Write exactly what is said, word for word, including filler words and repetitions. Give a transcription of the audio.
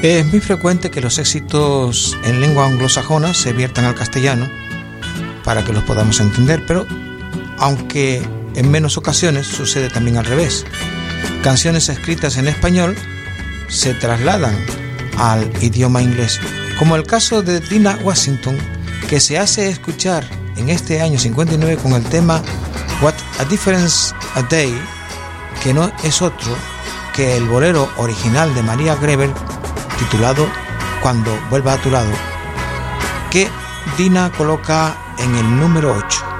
Es muy frecuente que los éxitos en lengua anglosajona se viertan al castellano para que los podamos entender, pero aunque en menos ocasiones sucede también al revés. Canciones escritas en español se trasladan al idioma inglés, como el caso de Dinah Washington, que se hace escuchar en este año cincuenta y nueve con el tema What a Difference a Day, que no es otro que el bolero original de María Greber titulado Cuando vuelva a tu lado, que Dinah coloca en el número ocho.